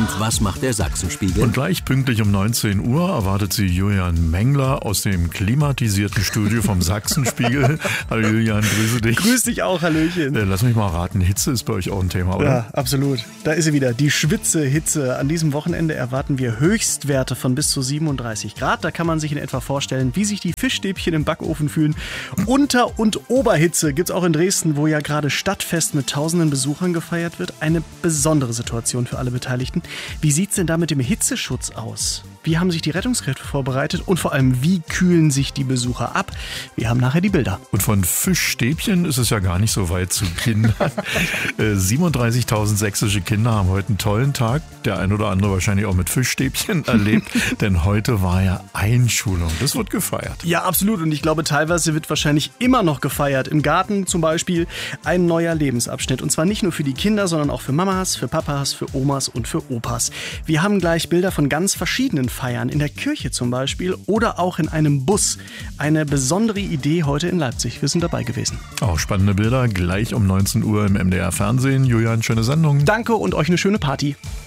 was macht der Sachsenspiegel? Und gleich pünktlich um 19 Uhr erwartet Sie Julian Mengler aus dem klimatisierten Studio vom Sachsenspiegel. Hallo Julian, grüße dich. Grüß dich auch, Hallöchen. Lass mich mal raten, Hitze ist bei euch auch ein Thema, oder? Ja, absolut. Da ist sie wieder, die Schwitze-Hitze. An diesem Wochenende erwarten wir Höchstwerte von bis zu 37 Grad. Da kann man sich in etwa vorstellen, wie sich die Fischstäbchen im Backofen fühlen. Unter- und Oberhitze gibt es auch in Dresden, wo ja gerade Stadtfest mit tausenden Besuchern gefeiert wird. Eine besondere Situation für alle Beteiligten. Wie sieht es denn da mit dem Hitzeschutz aus? Wie haben sich die Rettungskräfte vorbereitet und vor allem, wie kühlen sich die Besucher ab? Wir haben nachher die Bilder. Und von Fischstäbchen ist es ja gar nicht so weit zu Kindern. 37.000 sächsische Kinder haben heute einen tollen Tag. Der ein oder andere wahrscheinlich auch mit Fischstäbchen erlebt. Denn heute war ja Einschulung. Das wird gefeiert. Ja, absolut. Und ich glaube, teilweise wird wahrscheinlich immer noch gefeiert. Im Garten zum Beispiel ein neuer Lebensabschnitt. Und zwar nicht nur für die Kinder, sondern auch für Mamas, für Papas, für Omas und für Opas. Wir haben gleich Bilder von ganz verschiedenen Feiern. In der Kirche zum Beispiel oder auch in einem Bus. Eine besondere Idee heute in Leipzig. Wir sind dabei gewesen. Auch spannende Bilder gleich um 19 Uhr im MDR Fernsehen. Julian, schöne Sendung. Danke und euch eine schöne Party.